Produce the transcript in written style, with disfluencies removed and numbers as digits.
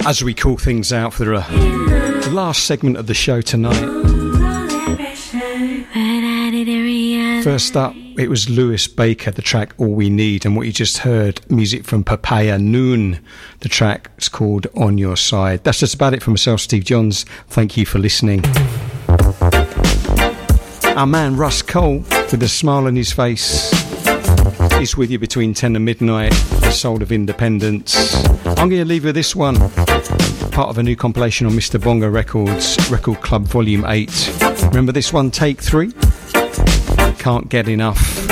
As we call things out for the last segment of the show tonight. First up, it was Lewis Baker, the track All We Need, and what you just heard, music from Papaya Noon. The track is called On Your Side. That's just about it for myself, Steve Johns. Thank you for listening. Our man Russ Cole, with a smile on his face, is with you between 10 and midnight, the soul of independence. I'm going to leave you with this one, part of a new compilation on Mr. Bongo Records, Record Club Volume 8. Remember this one, Take 3? Can't Get Enough.